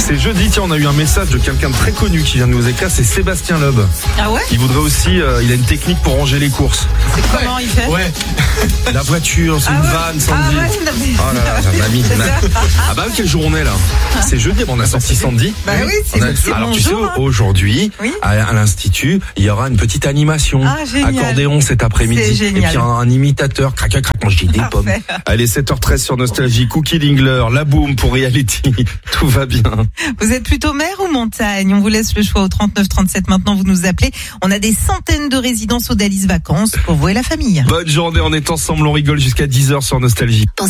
C'est jeudi, tiens, on a eu un message de quelqu'un de très connu qui vient de nous écrire, c'est Sébastien Loeb. Ah ouais? Il voudrait aussi, il a une technique pour ranger les courses. C'est comment il fait? Ouais. La voiture, c'est une vanne, Sandy. Oh là là, mamie. Ah bah quelle journée là. C'est jeudi, on a sorti Sandy. Bah oui, c'est alors bon tu sais, jour, hein. Aujourd'hui, Oui. à l'Institut, il y aura une petite animation. Ah, génial. Accordéon cet après-midi. C'est génial. Et puis un imitateur, crac, j'ai des pommes. Allez, 7h13 sur Nostalgie, Cookie Dingler, la boom pour Reality. Tout va bien. Vous êtes plutôt mer ou montagne? On vous laisse le choix au 3937. Maintenant, vous nous appelez. On a des centaines de résidences Odalis Vacances pour vous et la famille. Bonne journée, on est ensemble, on rigole jusqu'à 10h sur Nostalgie.